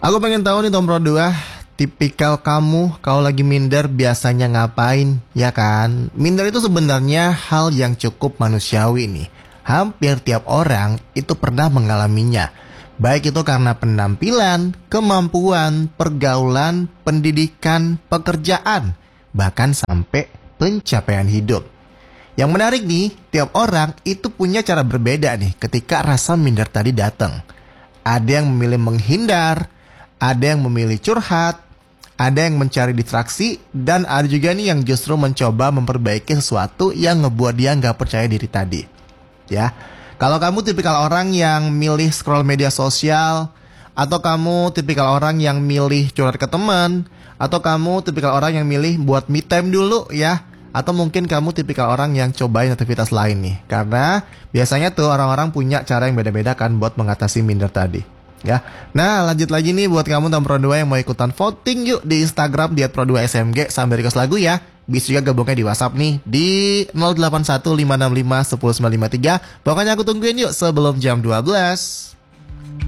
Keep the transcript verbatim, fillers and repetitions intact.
Aku pengen tahu nih nomor dua, tipikal kamu kalau lagi minder biasanya ngapain, ya kan? Minder itu sebenarnya hal yang cukup manusiawi nih. Hampir tiap orang itu pernah mengalaminya. Baik itu karena penampilan, kemampuan, pergaulan, pendidikan, pekerjaan, bahkan sampai pencapaian hidup. Yang menarik nih, tiap orang itu punya cara berbeda nih ketika rasa minder tadi datang. Ada yang memilih menghindar, ada yang memilih curhat, ada yang mencari distraksi, dan ada juga nih yang justru mencoba memperbaiki sesuatu yang ngebuat dia nggak percaya diri tadi. Ya, kalau kamu tipikal orang yang milih scroll media sosial, atau kamu tipikal orang yang milih curhat ke teman, atau kamu tipikal orang yang milih buat me time dulu ya, atau mungkin kamu tipikal orang yang cobain aktivitas lain nih. Karena biasanya tuh orang-orang punya cara yang beda-beda kan buat mengatasi minder tadi. Ya. Nah, lanjut lagi nih buat kamu tahun Pro dua yang mau ikutan voting yuk di Instagram di et pro dua S M G sambil request lagu ya. Bisa juga gabungnya di WhatsApp nih di nol delapan satu lima enam lima satu nol sembilan lima tiga. Pokoknya aku tungguin yuk sebelum jam dua belas.